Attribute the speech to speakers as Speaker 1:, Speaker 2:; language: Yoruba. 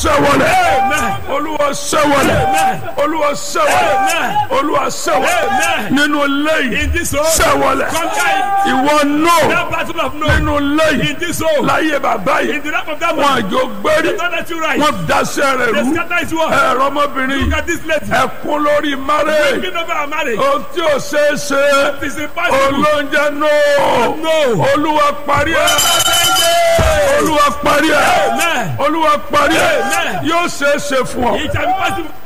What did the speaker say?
Speaker 1: ṣẹ́wọlẹ̀ olúwa ṣẹ́wọlẹ̀ olúwa ṣẹ́wọlẹ̀ olúwa ṣẹ́wọlẹ̀ nínú lẹ́yìn ṣẹ́wọlẹ̀ ìwọ nínú lẹ́yìn láyé bàbá yìí wọn àjò gbérí wọn daṣẹ́ rẹ̀ rú ẹ̀rọ ọmọbìnrin ẹ̀kún lórí márẹ̀ ohun tí ò ṣeé ṣe olóúnjẹ olúwa parí ẹ̀ olúwa parí ẹ̀ olúwa parí ẹ̀ yóò ṣeé ṣe fún ọ.